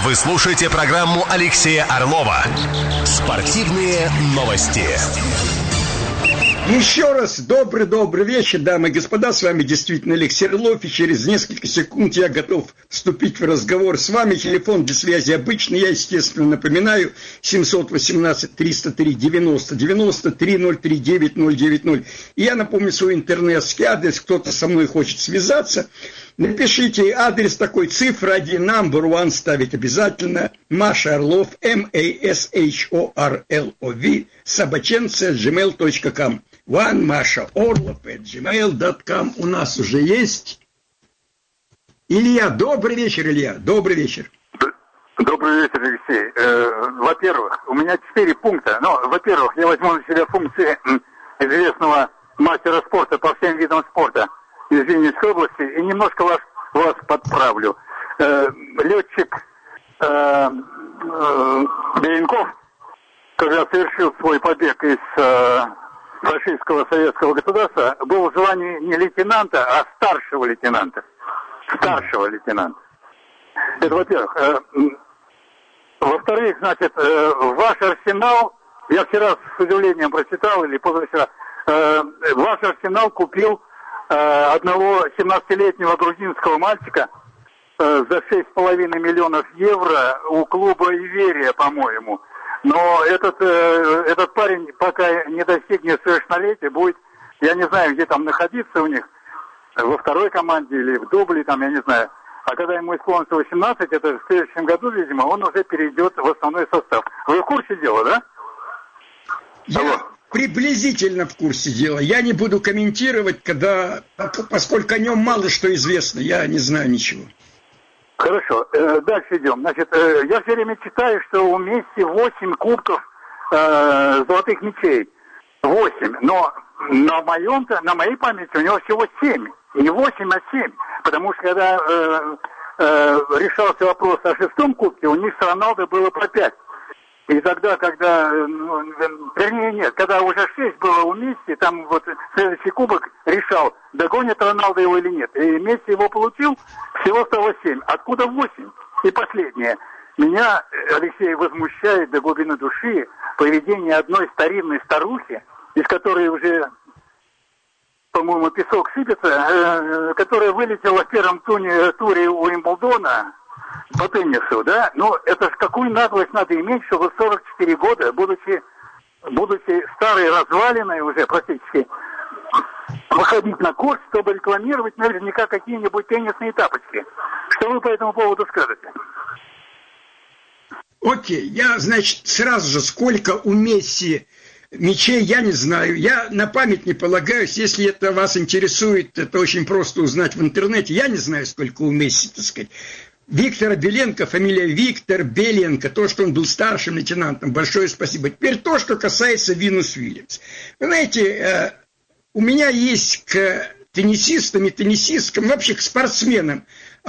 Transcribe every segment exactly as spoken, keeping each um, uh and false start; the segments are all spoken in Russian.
Вы слушаете программу Алексея Орлова «Спортивные новости». Еще раз добрый-добрый вечер, дамы и господа, с вами действительно Алексей Орлов, и через несколько секунд я готов вступить в разговор с вами. Телефон для связи обычный, я, естественно, напоминаю, семь один восемь триста три девяносто девяносто три ноль три девять ноль девять ноль. И я напомню свой интернетский адрес, кто-то со мной хочет связаться. Напишите адрес такой, цифра один, number one ставить обязательно, Маша Орлов, эм эй эс эйч о ар эл о ви, собаченца, джимейл точка ком. One Маша Орлов, джимейл точка ком у нас уже есть. Илья, добрый вечер, Илья, добрый вечер. Добрый вечер, Алексей. Э, во-первых, у меня четыре пункта. Ну, во-первых, я возьму на себя функции известного мастера спорта по всем видам спорта из Винницкой области и немножко вас, вас подправлю. Э, летчик э, э, Беренков, когда совершил свой побег из э, фашистского советского государства, был в звании не лейтенанта, а старшего лейтенанта. Старшего лейтенанта. Это во-первых. Э, во-вторых, значит, э, ваш арсенал, я вчера с удивлением прочитал, или позавчера, э, ваш арсенал купил одного семнадцатилетнего грузинского мальчика э, за шесть с половиной миллионов евро у клуба «Иверия», по-моему. Но этот, э, этот парень, пока не достигнет совершеннолетия, будет, я не знаю, где там находиться у них, во второй команде или в дубле, там, я не знаю. А когда ему исполнится восемнадцать, это в следующем году, видимо, он уже перейдет в основной состав. Вы в курсе дела, да? Я... Алло. Приблизительно в курсе дела. Я не буду комментировать, когда, поскольку о нем мало что известно, я не знаю ничего. Хорошо, э, дальше идем. Значит, э, я все время читаю, что у Месси восемь кубков э, золотых мячей. восемь. Но на моем-то, на моей памяти у него всего семь. Не восемь, а семь. Потому что когда э, э, решался вопрос о шестом кубке, у них с Роналдо было по пять. И тогда, когда, ну, вернее, нет, когда уже шесть было у Месси, там вот следующий кубок решал, догонит Роналдо его или нет. И Месси его получил, всего стало семь. Откуда восемь? И последнее. Меня, Алексей, возмущает до глубины души поведение одной старинной старухи, из которой уже, по-моему, песок сыпется, э, которая вылетела в первом туне, туре у Уимблдона по теннису, да? Ну, это ж какую наглость надо иметь, чтобы в сорок четыре года, будучи, будучи старой развалиной уже практически, выходить на корт, чтобы рекламировать наверняка какие-нибудь теннисные тапочки. Что вы по этому поводу скажете? Окей, я, значит, сразу же, сколько у Месси мячей, я не знаю. Я на память не полагаюсь. Если это вас интересует, это очень просто узнать в интернете. Я не знаю, сколько у Месси, так сказать. Виктора Беленко, фамилия Виктор Беленко, то, что он был старшим лейтенантом, большое спасибо. Теперь то, что касается Винус Уильямс. Вы знаете, у меня есть к теннисистам и теннисисткам, вообще к спортсменам,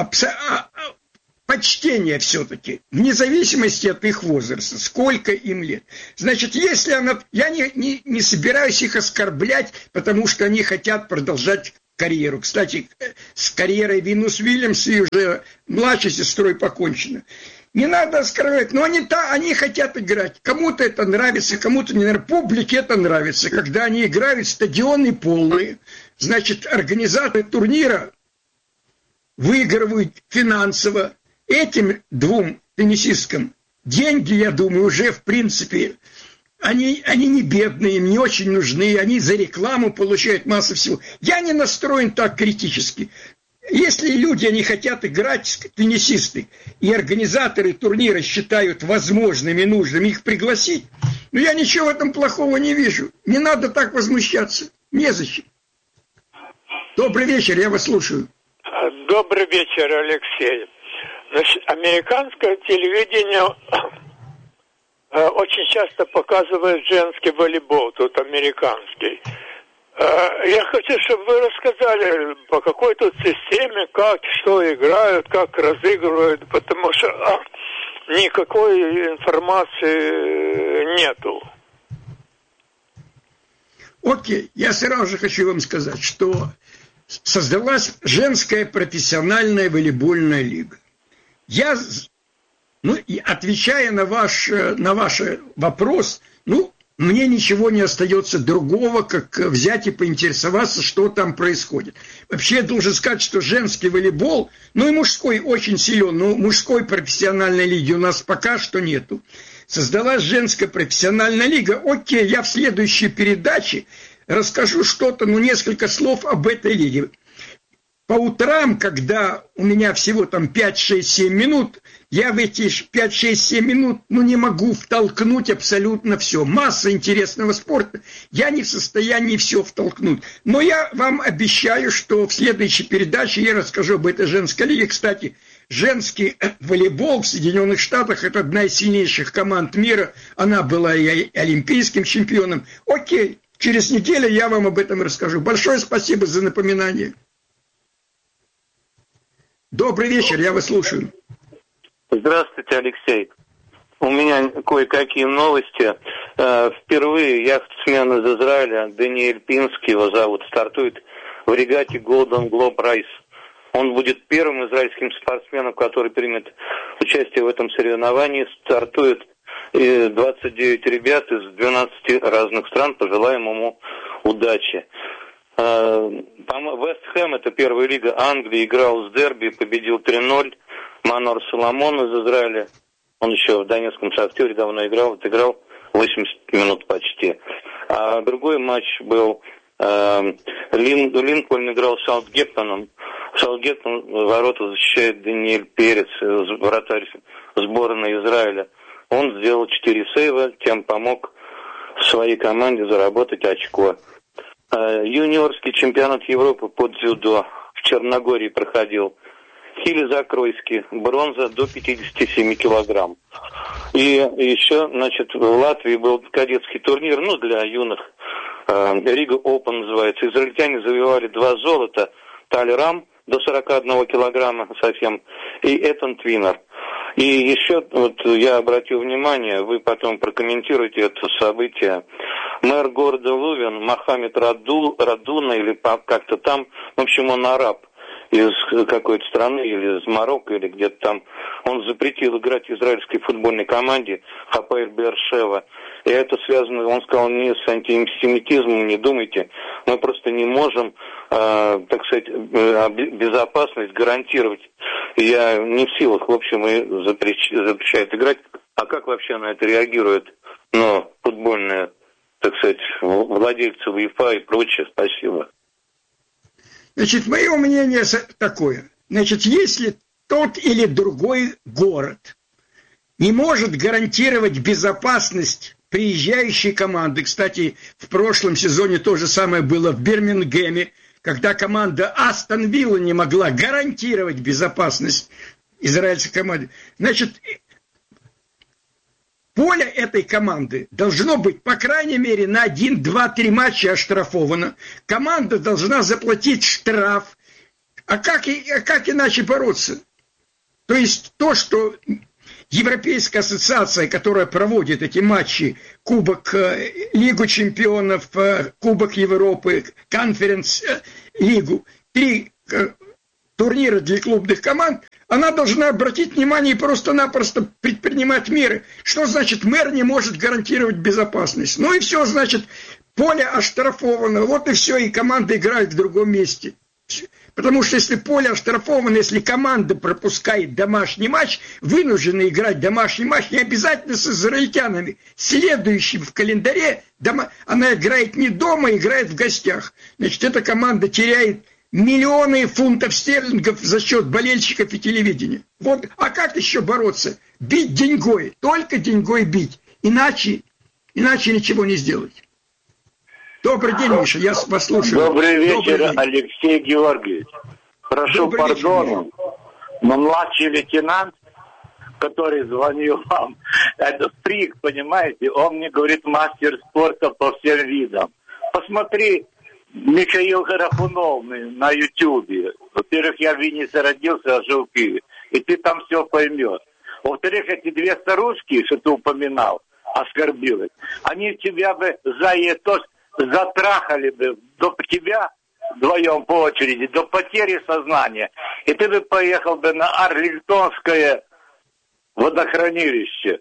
почтение все-таки, вне зависимости от их возраста, сколько им лет. Значит, если она... Я не, не, не собираюсь их оскорблять, потому что они хотят продолжать карьеру. Кстати, с карьерой Винус Уильямс и уже младшей сестрой покончено. Не надо оскорблять, но они, та, они хотят играть. Кому-то это нравится, кому-то не нравится. Публике это нравится, когда они играют, стадионы полные. Значит, организаторы турнира выигрывают финансово. Этим двум теннисисткам деньги, я думаю, уже в принципе... Они, они не бедные, им не очень нужны, они за рекламу получают массу всего. Я не настроен так критически. Если люди, они хотят играть, теннисисты, и организаторы турнира считают возможным и нужным их пригласить, ну я ничего в этом плохого не вижу. Не надо так возмущаться. Незачем. Добрый вечер, я вас слушаю. Добрый вечер, Алексей. Значит, американское телевидение... очень часто показывает женский волейбол, тут американский. Я хочу, чтобы вы рассказали, по какой тут системе, как, что играют, как разыгрывают, потому что никакой информации нету. Окей, я сразу же хочу вам сказать, что создалась женская профессиональная волейбольная лига. Я Ну, и отвечая на ваш, на ваш вопрос, ну, мне ничего не остается другого, как взять и поинтересоваться, что там происходит. Вообще, я должен сказать, что женский волейбол, ну и мужской очень силен, но мужской профессиональной лиги у нас пока что нету. Создалась женская профессиональная лига. Окей, я в следующей передаче расскажу что-то, ну, несколько слов об этой лиге. По утрам, когда у меня всего там пять, шесть, семь минут, я в эти пять, шесть, семь минут, ну, не могу втолкнуть абсолютно все. Масса интересного спорта, я не в состоянии все втолкнуть. Но я вам обещаю, что в следующей передаче я расскажу об этой женской лиге. Кстати, женский волейбол в Соединенных Штатах – это одна из сильнейших команд мира. Она была и олимпийским чемпионом. Окей, через неделю я вам об этом расскажу. Большое спасибо за напоминание. Добрый вечер, я вас слушаю. Здравствуйте, Алексей. У меня кое-какие новости. Впервые яхтсмен из Израиля, Даниэль Пинский, его зовут, стартует в регате Golden Globe Race. Он будет первым израильским спортсменом, который примет участие в этом соревновании. Стартует двадцать девять ребят из двенадцати разных стран. Пожелаем ему удачи. Вест Хэм, это первая лига Англии, играл с Дерби, победил три ноль. Манор Соломон из Израиля, он еще в Донецком Шахтере давно играл, отыграл восемьдесят минут почти. А другой матч был, э, Лин, Линкольн играл с Саутгемптоном. Саутгемптон ворота защищает Даниэль Перец, вратарь сборной Израиля. Он сделал четыре сейва, тем помог своей команде заработать очко. Юниорский чемпионат Европы по дзюдо в Черногории проходил. Хили Закройский, бронза до пятидесяти семи килограмм. И еще, значит, в Латвии был кадетский турнир, ну, для юных, Рига Open называется. Израильтяне завоевали два золота, Таль Рам до сорока одного килограмма совсем, и Этан Твиннер. И еще, вот я обратил внимание, вы потом прокомментируете это событие. Мэр города Лувен, Мохаммед Раду, Радуна, или как-то там, в общем, он араб из какой-то страны, или из Марокко, или где-то там, он запретил играть израильской футбольной команде Хапаэль Беэр-Шева. И это связано, он сказал, не с антисемитизмом, не думайте, мы просто не можем, э, так сказать, безопасность гарантировать. Я не в силах, в общем, и запрещ, запрещает играть. А как вообще на это реагирует, ну, футбольные, так сказать, владельцы УЕФА и прочее? Спасибо. Значит, мое мнение такое. Значит, если тот или другой город не может гарантировать безопасность приезжающей команды, кстати, в прошлом сезоне то же самое было в Бирмингеме, когда команда Астон Вилла не могла гарантировать безопасность израильской команды, значит, поле этой команды должно быть, по крайней мере, на один, два, три матча оштрафовано. Команда должна заплатить штраф. А как, а как иначе бороться? То есть то, что Европейская ассоциация, которая проводит эти матчи, Кубок Лигу чемпионов, Кубок Европы, Конференц-лигу, три турнира для клубных команд, она должна обратить внимание и просто-напросто предпринимать меры. Что значит мэр не может гарантировать безопасность? Ну и все, значит, поле оштрафовано, вот и все, и команда играет в другом месте. Потому что если поле оштрафовано, если команда пропускает домашний матч, вынуждена играть домашний матч, не обязательно с израильтянами. Следующим в календаре дома, она играет не дома, играет в гостях. Значит, эта команда теряет миллионы фунтов стерлингов за счет болельщиков и телевидения. Вот, а как еще бороться? Бить деньгой, только деньгой бить. Иначе, иначе ничего не сделать. Добрый день, Миша, я вас слушаю. Добрый вечер, Добрый Алексей Георгиевич. Прошу Добрый пардона, вечер, но младший лейтенант, который звонил вам, это фрик, понимаете, он мне говорит, мастер спорта по всем видам. Посмотри, Михаил Гарахунов на Ютубе. Во-первых, я в Виннице родился, а жил в Киеве. И ты там все поймешь. Во-вторых, эти две старушки, что ты упоминал, оскорбилась, они тебя бы за это затрахали бы до тебя вдвоем по очереди, до потери сознания. И ты бы поехал бы на Арлингтонское водохранилище.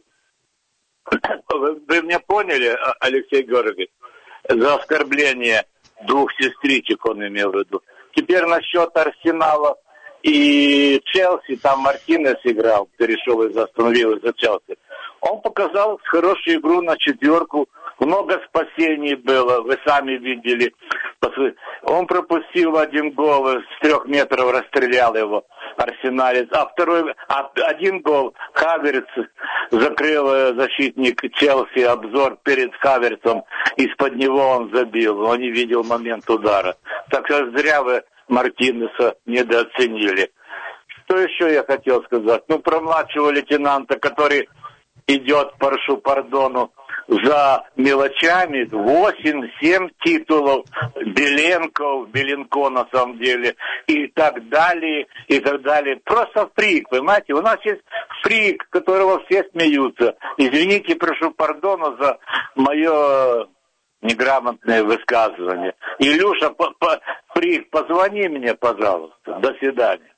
Вы меня поняли, Алексей Георгиевич? За оскорбление двух сестричек он имел в виду. Теперь насчет Арсенала и Челси, там Мартинес играл, перешел из Астон Виллы за Челси. Он показал хорошую игру на четверку, много спасений было, вы сами видели. Он пропустил один гол, с трех метров расстрелял его арсеналец, а второй, а один гол Хаверц закрыл защитник Челси обзор перед Хаверцем, из-под него он забил, он не видел момент удара. Так что зря вы Мартинеса недооценили. Что еще я хотел сказать? Ну, про младшего лейтенанта, который идет, прошу пардону, за мелочами, восемь-семь титулов, Беленко, Беленко на самом деле, и так далее, и так далее. Просто фрик, понимаете? У нас есть фрик, которого все смеются. Извините, прошу пардону за мое неграмотное высказывание. Илюша, по, по, фрик, позвони мне, пожалуйста. До свидания.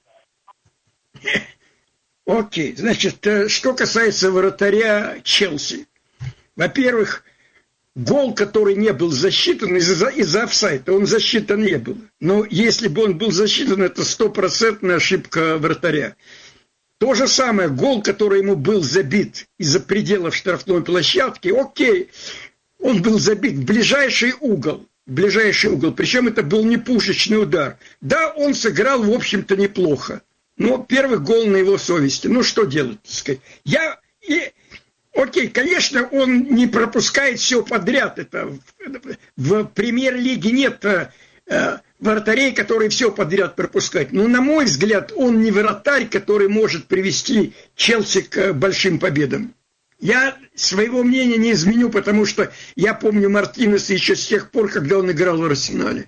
Окей, значит, что касается вратаря Челси. Во-первых, гол, который не был засчитан из-за, из-за офсайда, он засчитан не был. Но если бы он был засчитан, это стопроцентная ошибка вратаря. То же самое, гол, который ему был забит из-за пределов штрафной площадки, окей, он был забит в ближайший угол. В ближайший угол. Причем это был не пушечный удар. Да, он сыграл, в общем-то, неплохо. Но первый гол на его совести. Ну, что делать, так сказать? Я... И, окей, конечно, он не пропускает все подряд. Это в, в премьер-лиге нет э, вратарей, которые все подряд пропускают. Но, на мой взгляд, он не вратарь, который может привести Челси к большим победам. Я своего мнения не изменю, потому что я помню Мартинеса еще с тех пор, когда он играл в Арсенале.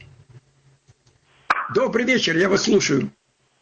Добрый вечер, я вас слушаю.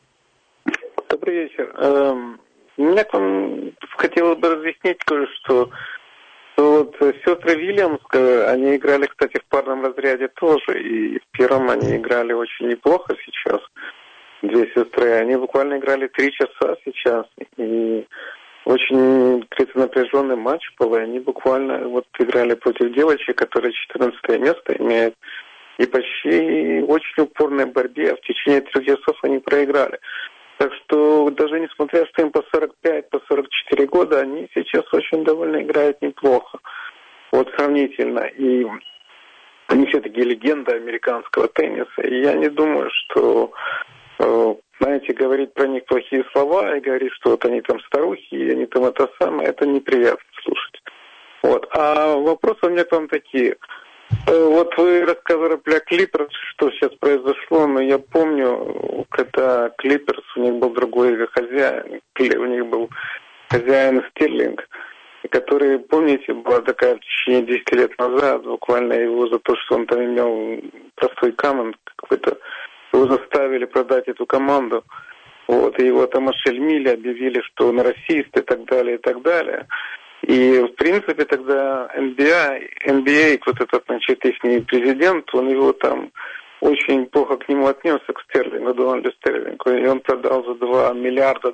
Добрый вечер. Эм, меня к вам хотелось бы разъяснить кое-что. Вот сестры Вильямс, они играли, кстати, в парном разряде тоже, и в первом они играли очень неплохо сейчас. Две сестры, они буквально играли три часа сейчас, и очень напряженный матч был, и они буквально вот играли против девочек, которые четырнадцатое место имеют, и почти очень упорной борьбе, а в течение трех часов они проиграли. Так что даже несмотря, что им по сорок пять, по сорок четыре года, они сейчас очень довольно играют неплохо. Вот сравнительно. И они все-таки легенда американского тенниса. И я не думаю, что, знаете, говорить про них плохие слова и говорить, что вот они там старухи, и они там это самое, это неприятно слушать. Вот. А вопросы у меня к вам такие. Вот вы рассказывали про Клиперс, что сейчас произошло, но я помню, когда Клиперс, у них был другой хозяин, у них был хозяин Стерлинг, который, помните, была такая в течение десяти лет назад, буквально его за то, что он там имел простой камень какой-то, его заставили продать эту команду, вот, и его там ошельмили, объявили, что он расист и так далее, и так далее. И, в принципе, тогда эн би эй, эн би эй, вот этот, значит, их президент, он его там очень плохо к нему отнесся, к Стерлингу, Дональду Стерлингу, и он продал за два миллиарда